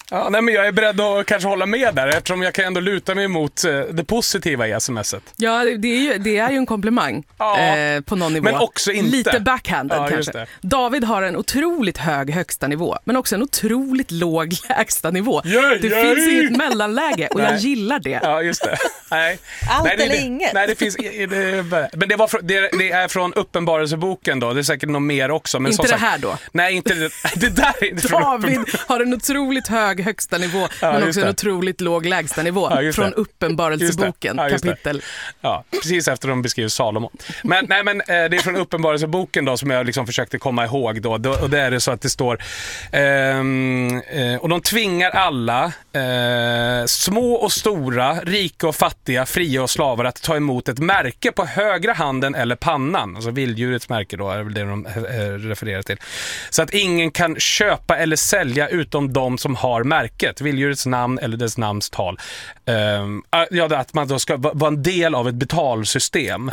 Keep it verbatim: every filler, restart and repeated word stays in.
Ja, nej, men jag är beredd att kanske hålla med där, eftersom jag kan ändå luta mig mot eh, det positiva i smset. Ja, det är ju, det är ju en komplimang Ja, eh, på någon nivå. men också inte. Lite backhanded Ja, just kanske. det. David har en otroligt hög högsta nivå, men också en otroligt låg lägsta nivå. Yay, det yay. finns inget mellanläge och Nej. jag gillar det. Ja, just det. Nej. Allt nej, det, eller det, inget. Nej, det finns... Det, men det, var från, det, det är från Uppenbarelseboken då. Det är säkert något mer också. Men Inte som det sagt, här då? Nej, inte det. Det där är inte från David Uppenbar- har en otroligt hög högsta nivå, Ja, men just också en det. otroligt låg lägsta nivå. Ja, just det. Från Uppenbarelseboken, Just det. Ja, just det. kapitel. Ja, precis efter de beskriver Salomo. Men, nej, men eh, det är från Uppenbarelseboken då som jag liksom försökte komma ihåg då. då och det är det så att det står ehm, eh, och de tvingar alla eh, små och stora, rika och fattiga, fria och slavar att ta emot ett märke på högra handen eller pannan. Alltså vilddjurets märke då är väl det de eh, refererar till. Så att ingen kan köpa eller sälja utom de som har märket, vilddjurets namn eller dess namns tal. Um, ja, att man då ska vara en del av ett betalsystem.